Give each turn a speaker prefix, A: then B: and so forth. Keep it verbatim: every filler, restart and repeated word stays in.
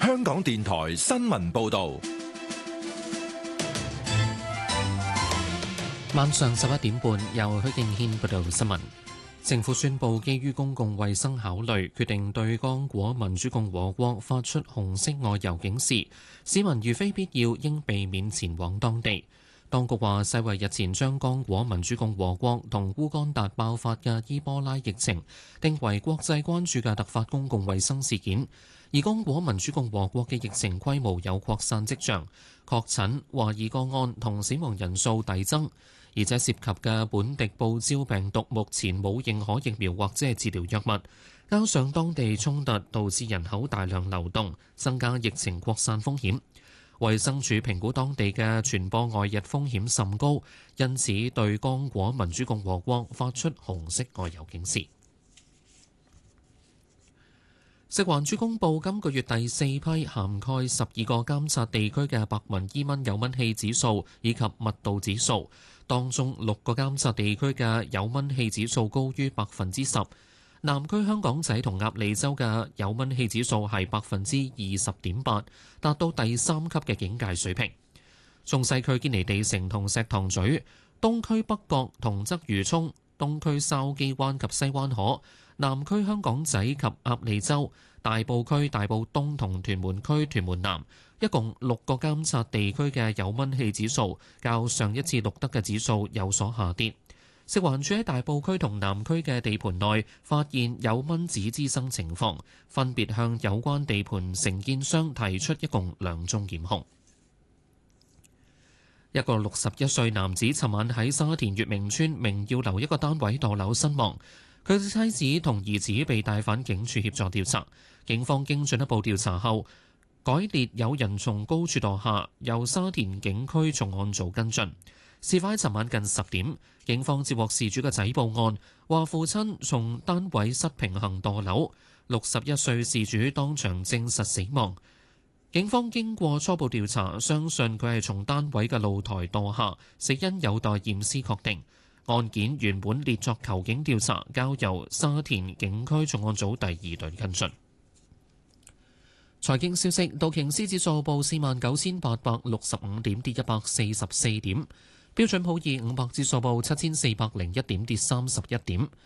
A: 香港電台新聞報道。
B: 晚上十一點半，由許敬軒報道新聞。政府宣布，基於公共衛生考慮，決定對剛果民主共和國發出紅色外遊警示，市民如非必要，應避免前往當地。當局話，世衛日前將剛果民主共和國同烏干達爆發嘅伊波拉疫情定為國際關注嘅突發公共衛生事件，而剛果民主共和國嘅疫情規模有擴散跡象，確診、懷疑個案同死亡人數遞增。而且涉及嘅本地報招病毒目前冇認可疫苗或者係治療藥物，加上當地衝突導致人口大量流動，增加疫情擴散風險。衛生署評估當地嘅傳播外溢風險甚高，因此對剛果民主共和國發出紅色外遊警示。食環署公布今個月第四批涵蓋十二個監察地區嘅白紋伊蚊有蚊氣指數以及密度指數，當中六個監察地區嘅有蚊氣指數高於百分之十，南區香港仔同鴨脷洲嘅有蚊氣指數係百分之二十點八，達到第三級嘅警戒水平。中西區堅尼地城同石塘咀、東區北角同鰂魚涌、東區筲箕灣及西灣河、南區香港仔及鴨脷洲、大埔區大埔東同屯門區屯門南，一共六個監察地區嘅有蚊氣指數較上一次錄得嘅指數有所下跌。食環署喺大埔區同南區嘅地盤內發現有蚊子滋生情況，分別向有關地盤承建商提出一共兩宗檢控。一個六十一歲男子尋晚喺沙田月明村明耀樓一個單位墮樓身亡，佢嘅妻子同兒子被帶返警署協助調查。警方經進一步調查後，改列有人從高處墮下，由沙田警區重案組跟進。事發喺尋晚近十點，警方接獲事主嘅仔報案，話父親從單位失平衡墮樓，六十一歲事主當場證實死亡。警方經過初步調查，相信佢係從單位嘅露台墮下，死因有待驗屍確定。案件原本列作求警調查，交由沙田警區重案組第二隊跟進。財經消息，道瓊斯指數報四萬九千八百六十五點，跌一百四十四點；標準普爾五百指數報七千四百零一點，跌三十一點。